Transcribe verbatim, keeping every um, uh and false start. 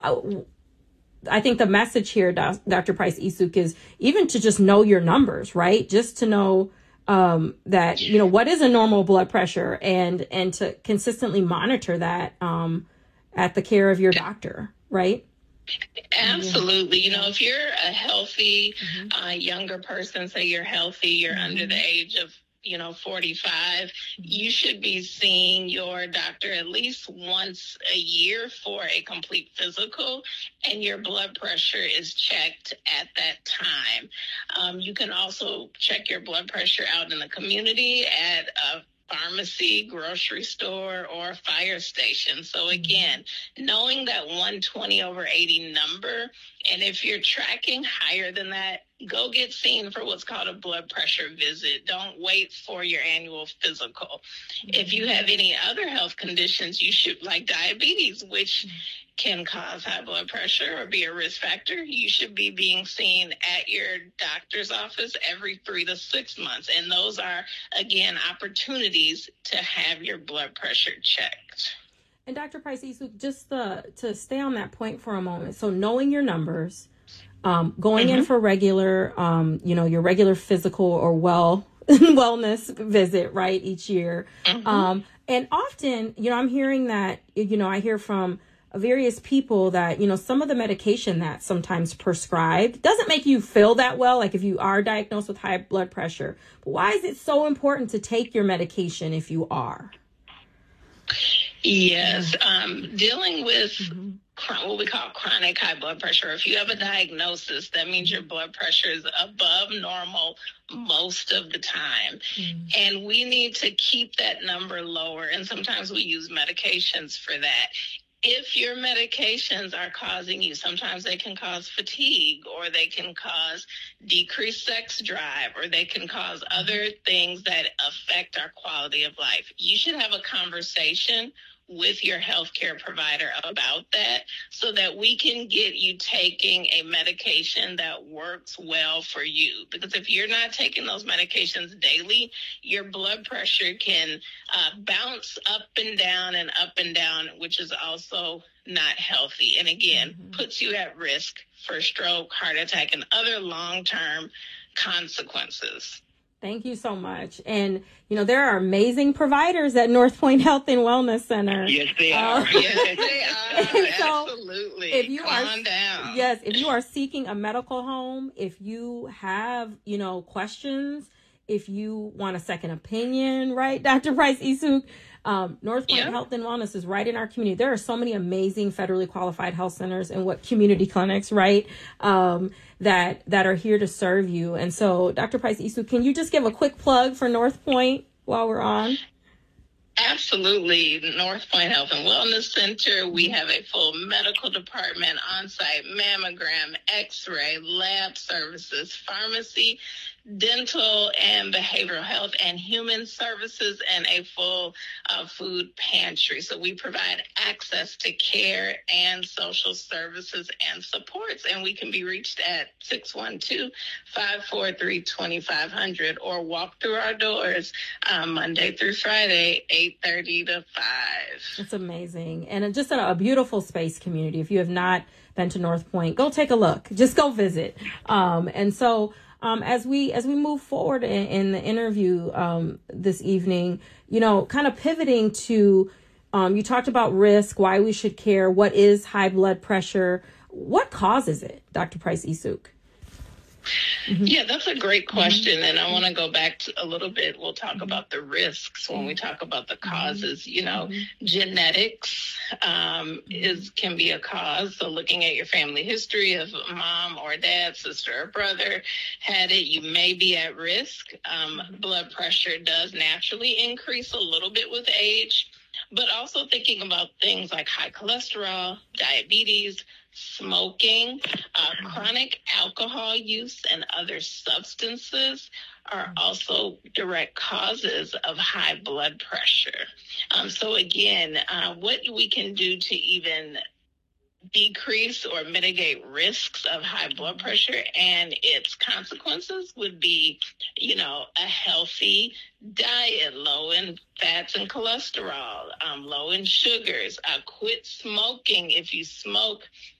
I think the message here, Doctor Price-Issouk, is even to just know your numbers, right? Just to know um, that, you know, what is a normal blood pressure, and and to consistently monitor that um, at the care of your doctor, right? Absolutely. You know, if you're a healthy, mm-hmm. uh, younger person, say you're healthy, you're mm-hmm. under the age of, you know, forty-five, mm-hmm. you should be seeing your doctor at least once a year for a complete physical, and your blood pressure is checked at that time. Um, you can also check your blood pressure out in the community at a pharmacy, grocery store, or fire station. So again, knowing that one twenty over eighty number, and if you're tracking higher than that, go get seen for what's called a blood pressure visit. Don't wait for your annual physical. Mm-hmm. If you have any other health conditions, you should, like diabetes, which can cause high blood pressure or be a risk factor, you should be being seen at your doctor's office every three to six months. And those are, again, opportunities to have your blood pressure checked. And Doctor Price-Issouk, just uh, to stay on that point for a moment. So knowing your numbers, um, going mm-hmm. in for regular, um, you know, your regular physical or well wellness visit, right, each year. Mm-hmm. Um, and often, you know, I'm hearing that, you know, I hear from various people that, you know, some of the medication that's sometimes prescribed doesn't make you feel that well, like if you are diagnosed with high blood pressure. But why is it so important to take your medication if you are? Yes, um, dealing with mm-hmm. chron- what we call chronic high blood pressure. If you have a diagnosis, that means your blood pressure is above normal most of the time. Mm-hmm. And we need to keep that number lower. And sometimes we use medications for that. If your medications are causing you, sometimes they can cause fatigue, or they can cause decreased sex drive, or they can cause other things that affect our quality of life. You should have a conversation with your healthcare provider about that, so that we can get you taking a medication that works well for you. Because if you're not taking those medications daily, your blood pressure can uh, bounce up and down and up and down, which is also not healthy. And again, mm-hmm. puts you at risk for stroke, heart attack, and other long-term consequences. Thank you so much. And, you know, there are amazing providers at North Point Health and Wellness Center. Yes, they are. Uh, yes, they are. So absolutely. If you Calm are, down. Yes, if you are seeking a medical home, if you have, you know, questions, if you want a second opinion, right, Doctor Price-Issouk, um, North Point yep. Health and Wellness is right in our community. There are so many amazing federally qualified health centers and what community clinics, right, um, that that are here to serve you. And so, Doctor Price-Issouk, can you just give a quick plug for North Point while we're on? Absolutely. North Point Health and Wellness Center. We have a full medical department, on-site mammogram, x-ray, lab services, pharmacy, dental and behavioral health, and human services, and a full uh, food pantry. So we provide access to care and social services and supports, and we can be reached at six one two, five four three, two five zero zero or walk through our doors um, Monday through Friday, eight thirty to five. It's amazing. And just a, a beautiful space community. If you have not been to North Point, go take a look. Just go visit. Um, and so Um, as we as we move forward in, in the interview um, this evening, you know, kind of pivoting to, um, you talked about risk, why we should care, what is high blood pressure, what causes it, Doctor Price-Issouk? Mm-hmm. Yeah, that's a great question. Mm-hmm. And I want to go back to a little bit. We'll talk mm-hmm. about the risks when we talk about the causes. You know, mm-hmm. genetics um, is can be a cause. So looking at your family history, if mom or dad, sister or brother had it, you may be at risk. Um, blood pressure does naturally increase a little bit with age, but also thinking about things like high cholesterol, diabetes, smoking, uh, chronic alcohol use, and other substances are also direct causes of high blood pressure. Um, so again, uh, what we can do to even decrease or mitigate risks of high blood pressure, and its consequences would be, you know, a healthy diet, low in fats and cholesterol, um, low in sugars, uh, quit smoking. If you smoke,